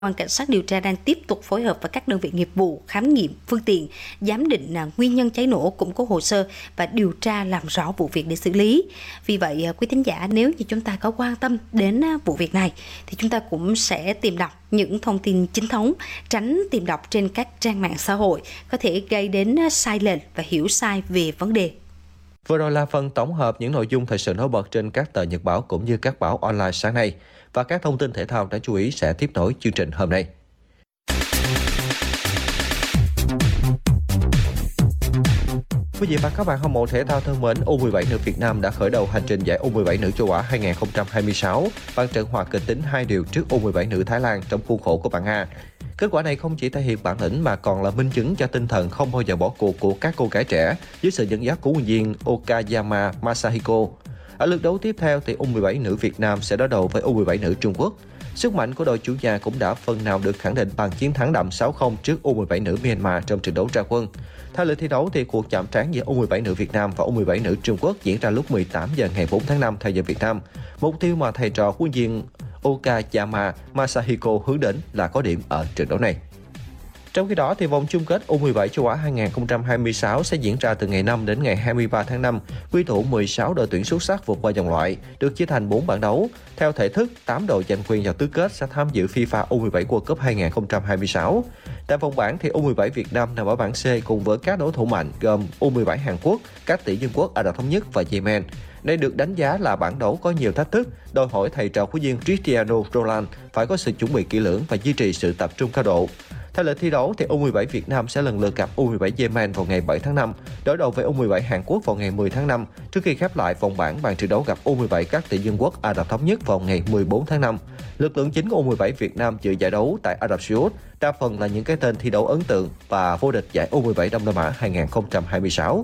Quan cảnh sát điều tra đang tiếp tục phối hợp với các đơn vị nghiệp vụ khám nghiệm phương tiện, giám định nguyên nhân cháy nổ, củng cố hồ sơ và điều tra làm rõ vụ việc để xử lý. Vì vậy, quý thính giả, nếu như chúng ta có quan tâm đến vụ việc này thì chúng ta cũng sẽ tìm đọc những thông tin chính thống, tránh tìm đọc trên các trang mạng xã hội có thể gây đến sai lệch và hiểu sai về vấn đề. Vừa rồi là phần tổng hợp những nội dung thời sự nổi bật trên các tờ nhật báo cũng như các báo online sáng nay. Và các thông tin thể thao đáng chú ý sẽ tiếp nối chương trình hôm nay. Quý vị và các bạn hâm mộ thể thao thân mến, U17 nữ Việt Nam đã khởi đầu hành trình giải U17 nữ châu Á 2026 bằng trận hòa kịch tính 2-2 trước U17 nữ Thái Lan trong khuôn khổ của bảng A. Kết quả này không chỉ thể hiện bản lĩnh mà còn là minh chứng cho tinh thần không bao giờ bỏ cuộc của các cô gái trẻ dưới sự dẫn dắt của huấn luyện viên Okayama Masahiko. Ở lượt đấu tiếp theo thì U17 nữ Việt Nam sẽ đối đầu với U17 nữ Trung Quốc. Sức mạnh của đội chủ nhà cũng đã phần nào được khẳng định bằng chiến thắng đậm 6-0 trước U17 nữ Myanmar trong trận đấu ra quân. Theo lịch thi đấu thì cuộc chạm trán giữa U17 nữ Việt Nam và U17 nữ Trung Quốc diễn ra lúc 18 giờ ngày 4 tháng 5 theo giờ Việt Nam. Mục tiêu mà thầy trò huấn luyện viên Okayama Masahiko hướng đến là có điểm ở trận đấu này. Trong khi đó, thì vòng chung kết U17 châu Á 2026 sẽ diễn ra từ ngày 5 đến ngày 23 tháng 5, quy tụ 16 đội tuyển xuất sắc vượt qua vòng loại, được chia thành 4 bảng đấu. Theo thể thức, 8 đội giành quyền vào tứ kết sẽ tham dự FIFA U17 World Cup 2026. Tại vòng bảng thì U17 Việt Nam nằm ở bảng C cùng với các đối thủ mạnh gồm U17 Hàn Quốc, các tỷ dân quốc Ả Rập Thống Nhất và Yemen. Đây được đánh giá là bảng đấu có nhiều thách thức, đòi hỏi thầy trò huấn luyện viên Cristiano Ronaldo phải có sự chuẩn bị kỹ lưỡng và duy trì sự tập trung cao độ. Theo lịch thi đấu thì U17 Việt Nam sẽ lần lượt gặp U17 Yemen vào ngày 7 tháng 5, đối đầu với U17 Hàn Quốc vào ngày 10 tháng 5, trước khi khép lại vòng bảng bằng trận đấu gặp U17 các tỷ dân quốc Ả Rập Thống Nhất vào ngày 14 tháng 5. Lực lượng chính của U17 Việt Nam dự giải đấu tại Ả Rập Xê Út đa phần là những cái tên thi đấu ấn tượng và vô địch giải U17 Đông Nam Á 2026.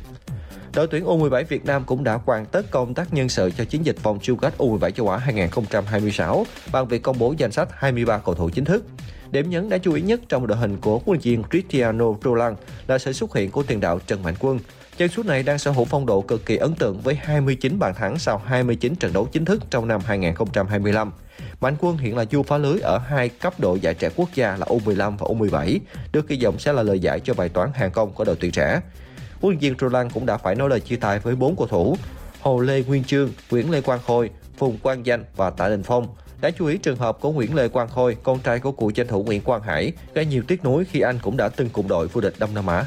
Đội tuyển U17 Việt Nam cũng đã hoàn tất công tác nhân sự cho chiến dịch vòng chung kết U17 châu Á 2026 bằng việc công bố danh sách 23 cầu thủ chính thức. Điểm nhấn đáng chú ý nhất trong đội hình của huấn luyện viên Cristiano Ronaldo là sự xuất hiện của tiền đạo Trần Mạnh Quân. Chân sút này đang sở hữu phong độ cực kỳ ấn tượng với 29 bàn thắng sau 29 trận đấu chính thức trong năm 2025. Mạnh Quân hiện là vua phá lưới ở hai cấp độ giải trẻ quốc gia là U15 và U17, được kỳ vọng sẽ là lời giải cho bài toán hàng công của đội tuyển trẻ. Huấn luyện viên Ronaldo cũng đã phải nói lời chia tay với 4 cầu thủ: Hồ Lê Nguyên Chương, Nguyễn Lê Quang Khôi, Phùng Quang Danh và Tạ Đình Phong. Đáng chú ý trường hợp của Nguyễn Lê Quang Khôi, con trai của cựu danh thủ Nguyễn Quang Hải, gây nhiều tiếc nuối khi anh cũng đã từng cùng đội vô địch Đông Nam Á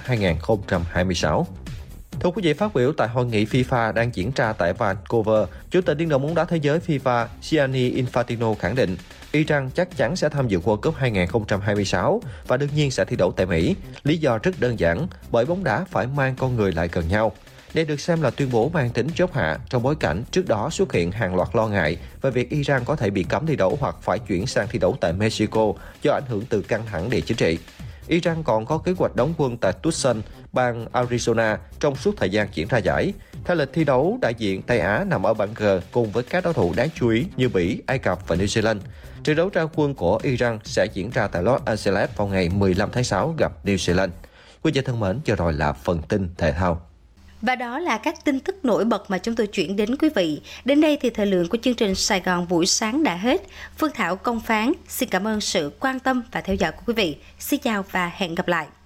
2026. Thưa quý vị, phát biểu tại hội nghị FIFA đang diễn ra tại Vancouver, Chủ tịch Liên đoàn bóng đá thế giới FIFA Gianni Infantino khẳng định Iran chắc chắn sẽ tham dự World Cup 2026 và đương nhiên sẽ thi đấu tại Mỹ. Lý do rất đơn giản, bởi bóng đá phải mang con người lại gần nhau. Đây được xem là tuyên bố mang tính chốt hạ trong bối cảnh trước đó xuất hiện hàng loạt lo ngại về việc Iran có thể bị cấm thi đấu hoặc phải chuyển sang thi đấu tại Mexico do ảnh hưởng từ căng thẳng địa chính trị. Iran còn có kế hoạch đóng quân tại Tucson, bang Arizona trong suốt thời gian diễn ra giải. Theo lịch thi đấu, đại diện Tây Á nằm ở bảng G cùng với các đối thủ đáng chú ý như Bỉ, Ai Cập và New Zealand. Trận đấu ra quân của Iran sẽ diễn ra tại Los Angeles vào ngày 15 tháng 6 gặp New Zealand. Quý vị thân mến, vừa rồi là phần tin thể thao. Và đó là các tin tức nổi bật mà chúng tôi chuyển đến quý vị. Đến đây thì thời lượng của chương trình Sài Gòn buổi sáng đã hết. Phương Thảo Công Phán xin cảm ơn sự quan tâm và theo dõi của quý vị. Xin chào và hẹn gặp lại.